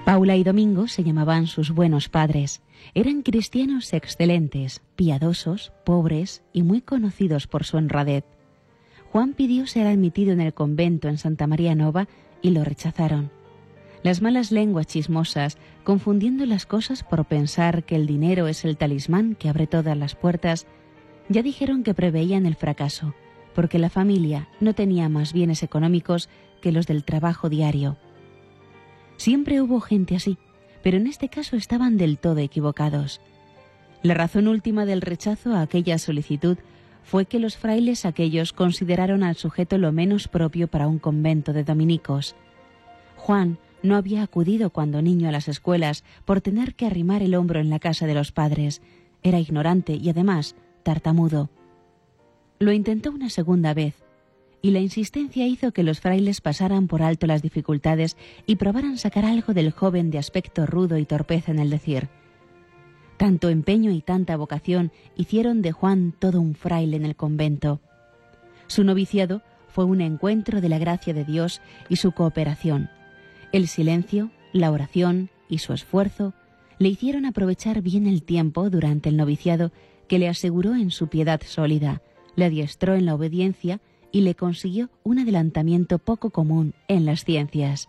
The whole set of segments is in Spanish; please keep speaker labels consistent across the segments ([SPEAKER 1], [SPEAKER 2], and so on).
[SPEAKER 1] Paula y Domingo se llamaban sus buenos padres. Eran cristianos excelentes, piadosos, pobres y muy conocidos por su honradez. Juan pidió ser admitido en el convento en Santa María Nova y lo rechazaron. Las malas lenguas chismosas, confundiendo las cosas por pensar que el dinero es el talismán que abre todas las puertas, ya dijeron que preveían el fracaso, porque la familia no tenía más bienes económicos que los del trabajo diario. Siempre hubo gente así, pero en este caso estaban del todo equivocados. La razón última del rechazo a aquella solicitud fue que los frailes aquellos consideraron al sujeto lo menos propio para un convento de dominicos. Juan no había acudido cuando niño a las escuelas por tener que arrimar el hombro en la casa de los padres. Era ignorante y además tartamudo. Lo intentó una segunda vez, y la insistencia hizo que los frailes pasaran por alto las dificultades y probaran sacar algo del joven de aspecto rudo y torpeza en el decir. Tanto empeño y tanta vocación hicieron de Juan todo un fraile en el convento. Su noviciado fue un encuentro de la gracia de Dios y su cooperación. El silencio, la oración y su esfuerzo le hicieron aprovechar bien el tiempo durante el noviciado que le aseguró en su piedad sólida, le adiestró en la obediencia y le consiguió un adelantamiento poco común en las ciencias.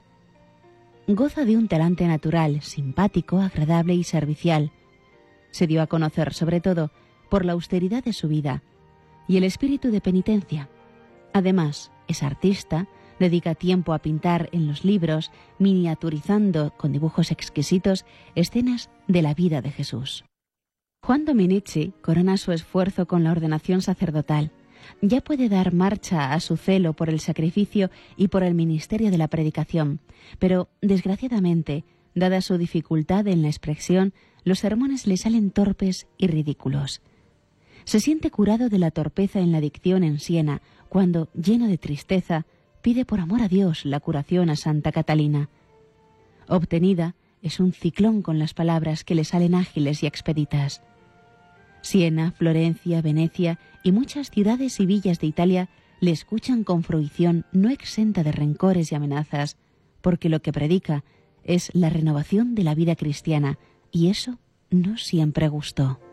[SPEAKER 1] Goza de un talante natural, simpático, agradable y servicial. Se dio a conocer sobre todo por la austeridad de su vida y el espíritu de penitencia. Además, es artista, dedica tiempo a pintar en los libros, miniaturizando con dibujos exquisitos escenas de la vida de Jesús. Juan Dominici corona su esfuerzo con la ordenación sacerdotal. Ya puede dar marcha a su celo por el sacrificio y por el ministerio de la predicación, pero, desgraciadamente, dada su dificultad en la expresión, los sermones le salen torpes y ridículos. Se siente curado de la torpeza en la dicción en Siena, cuando, lleno de tristeza, pide por amor a Dios la curación a Santa Catalina. Obtenida, es un ciclón con las palabras que le salen ágiles y expeditas. Siena, Florencia, Venecia y muchas ciudades y villas de Italia le escuchan con fruición no exenta de rencores y amenazas, porque lo que predica es la renovación de la vida cristiana, y eso no siempre gustó.